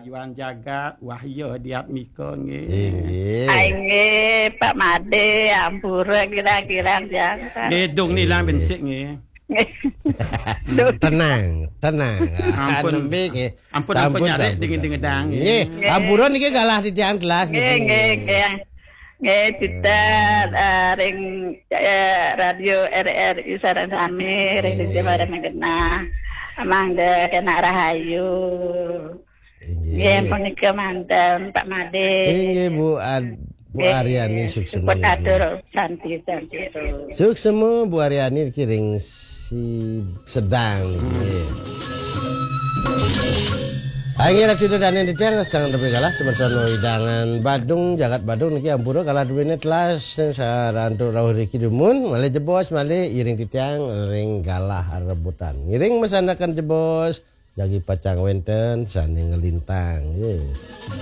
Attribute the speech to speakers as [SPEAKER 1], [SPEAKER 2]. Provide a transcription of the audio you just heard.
[SPEAKER 1] Yuan Jagat, Wahyu Diat Miko nggih.
[SPEAKER 2] Nggih, Pak Made, ampura kira-kira jangan.
[SPEAKER 1] Nggih, dung nilang bensik nggih.
[SPEAKER 3] Tenang.
[SPEAKER 1] Ampun nyarek dingin-dingedang.
[SPEAKER 3] Nggih, ampura niki kalah di tiang kelas
[SPEAKER 2] Nggih. Kita ring radio RRI Saran Sami ring Jemara Megena. Mangga kena rahayu. Nggih, punika manten Pak Made.
[SPEAKER 3] Nggih, Bu Aryani suksemu.
[SPEAKER 2] Atur santi.
[SPEAKER 3] Suksemu Bu Aryani kiring si sedang. Akhirnya sudah dan yang ditang sang tapi kalah sementara hidangan Badung jagat Badung niki ampura kalah duwene telas sarantu rawuh Riki Dumun malih jebos malih iring titiang ring galah rebutan ngiring mesanakan jebos jagi pacang wenten sane ngelintang